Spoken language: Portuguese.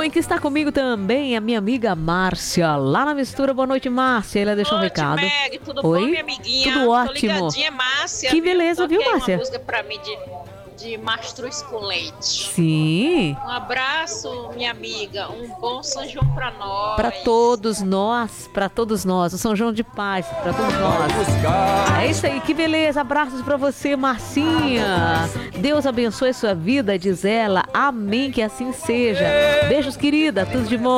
Bom, e que está comigo também a minha amiga Márcia, lá na mistura. Boa noite, Márcia. Ela deixou um recado. Meg, tudo Oi? bom, minha amiguinha? Tudo ótimo. Tô ligadinha, Márcia. Que beleza, viu, Márcia? Uma música pra mim de mastruz com leite. Sim. Um abraço, minha amiga. Um bom São João pra nós. Para todos nós. O São João de paz, para todos nós. É isso aí, que beleza. Abraços para você, Marcinha. Deus abençoe sua vida, diz ela. Amém, que assim seja. Beijos, querida. Tudo de bom.